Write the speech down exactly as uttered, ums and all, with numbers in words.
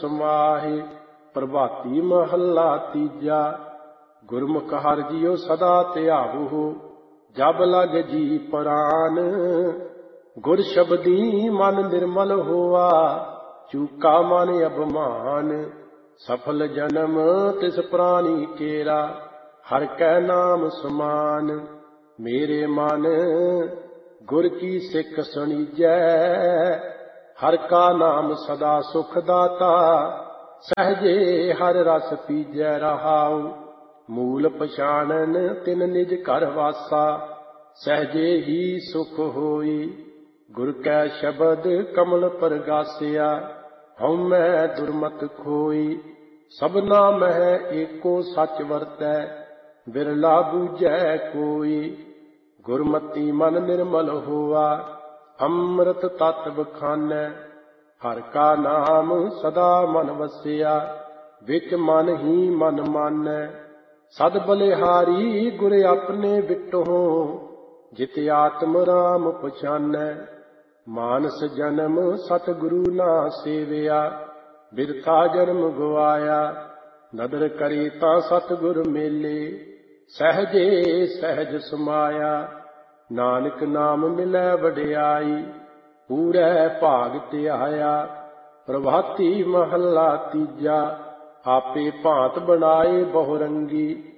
समाहि। प्रभाती महला तीजा। गुरमुख हर जियो सदा ध्यावहु, जब लग जी प्राण। गुर शब्दी मन निर्मल होआ, चूका मन अभिमान। सफल जन्म तिस प्राणी केरा, हर कै नाम समान। मेरे मन गुर की सिख सुनीजै, हर का नाम सदा सुख दाता। सहजे हर रस पीजै रहाऊ, मूल पछाणन तिन निज घर वासा। सहजे ही सुख होई, गुर कै शब्द कमल परगासिया। हउमै दुर्मत खोई, सबना मह एको सच वरतै। बिरला बूझै कोई, गुरमति मन निर्मल होआ। अमृत तत बखानै, हर का नाम सदा मन वसिया। विच मन ही मन मानै, सद बलिहारी गुर अपने बिटों। जित आत्म राम पछानै, मानस जन्म सतगुरु ना सेविया। बिरथा जन्म गवाया, नदर करे तां सतगुर मेले। सहजे सहज समाया, नानक नाम मिलै वडियाई। पूरै भाग ਧਿਆਇਆ। प्रभाती महला तीजा। आपे भांत बनाए बहुरंगी,